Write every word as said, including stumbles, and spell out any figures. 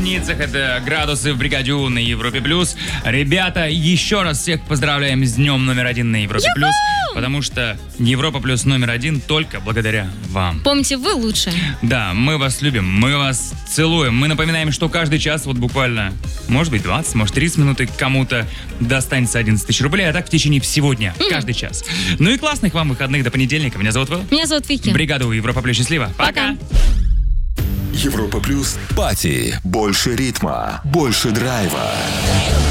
единицах, это градусы в бригаде У на Европе плюс. Ребята, еще раз всех поздравляем с днем номер один на Европе плюс, потому что Европа плюс номер один только благодаря вам. Помните, вы лучшие. Да, мы вас любим, мы вас целуем. Мы напоминаем, что каждый час, вот буквально, может быть, двадцать, может, тридцать минут, и кому-то достанется одиннадцать тысяч рублей, а так в течение всего дня, mm. каждый час. Ну и классных вам выходных до понедельника. Меня зовут Вэл. Меня зовут Вики. Бригада У, Европа плюс, счастливо. Пока. Пока. Европа плюс. Пати. Больше ритма. Больше драйва.